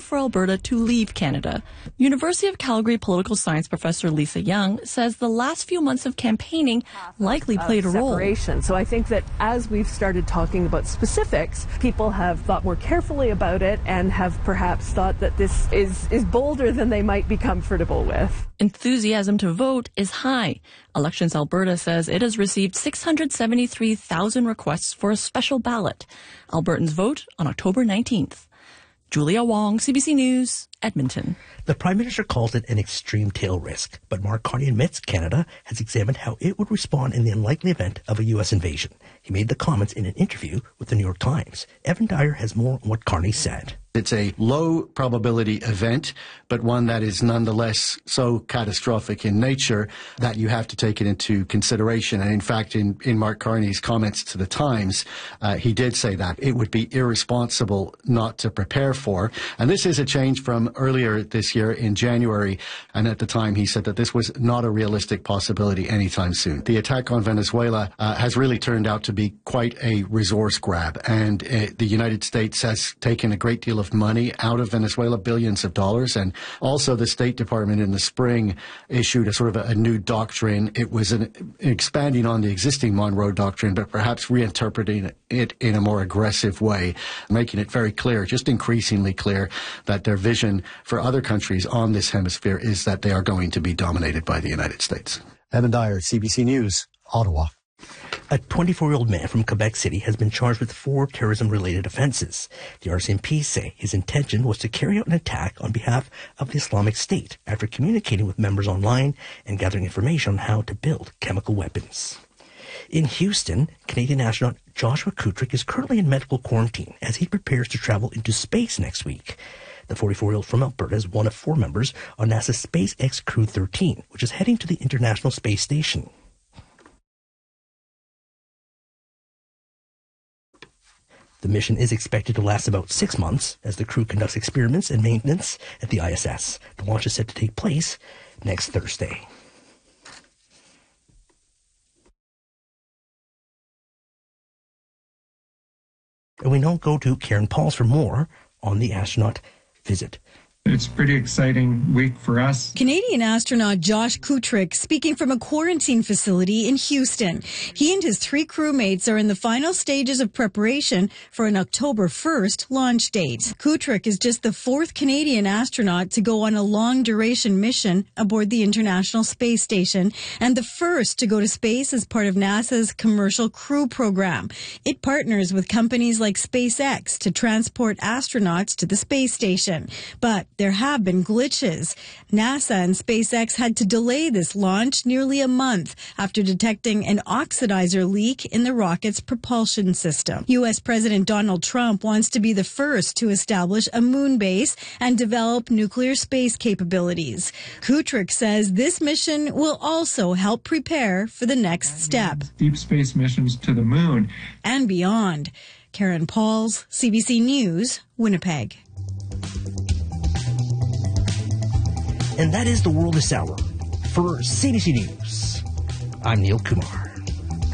for Alberta to leave Canada. University of Calgary political science professor Lisa Young says the last few months of campaigning likely played a role. So I think that as we've started talking about specifics, people have thought more carefully about it and have perhaps thought that this is bolder than they might be comfortable with. Enthusiasm to vote is high. Elections Alberta says it has received 673,000 requests for a special ballot. Albertans vote on October 19th. Julia Wong, CBC News, Edmonton. The Prime Minister calls it an extreme tail risk, but Mark Carney admits Canada has examined how it would respond in the unlikely event of a U.S. invasion. He made the comments in an interview with the New York Times. Evan Dyer has more on what Carney said. It's a low probability event, but one that is nonetheless so catastrophic in nature that you have to take it into consideration. And in fact, in Mark Carney's comments to the Times, he did say that it would be irresponsible not to prepare for. And this is a change from earlier this year in January. And at the time, he said that this was not a realistic possibility anytime soon. The attack on Venezuela has really turned out to be quite a resource grab. And the United States has taken a great deal of money out of Venezuela, billions of dollars. And also the State Department in the spring issued a sort of a new doctrine. It was expanding on the existing Monroe Doctrine, but perhaps reinterpreting it in a more aggressive way, making it very clear, just increasingly clear, that their vision for other countries on this hemisphere is that they are going to be dominated by the United States. Evan Dyer, CBC News, Ottawa. A 24-year-old man from Quebec City has been charged with 4 terrorism-related offenses. The RCMP say his intention was to carry out an attack on behalf of the Islamic State after communicating with members online and gathering information on how to build chemical weapons. In Houston, Canadian astronaut Joshua Kutrick is currently in medical quarantine as he prepares to travel into space next week. The 44-year-old from Alberta is one of 4 members on NASA's SpaceX Crew 13, which is heading to the International Space Station. The mission is expected to last about 6 months as the crew conducts experiments and maintenance at the ISS. The launch is set to take place next Thursday. And we now go to Karen Pauls for more on the astronaut visit. It's a pretty exciting week for us. Canadian astronaut Josh Kutrick speaking from a quarantine facility in Houston. He and his 3 crewmates are in the final stages of preparation for an October 1st launch date. Kutrick is just the 4th Canadian astronaut to go on a long-duration mission aboard the International Space Station and the first to go to space as part of NASA's Commercial Crew Program. It partners with companies like SpaceX to transport astronauts to the space station. But there have been glitches. NASA and SpaceX had to delay this launch nearly a month after detecting an oxidizer leak in the rocket's propulsion system. U.S. President Donald Trump wants to be the first to establish a moon base and develop nuclear space capabilities. Kutrick says this mission will also help prepare for the next step. Deep space missions to the moon. And beyond. Karen Pauls, CBC News, Winnipeg. And that is the world this hour. For CBC News, I'm Neil Kumar.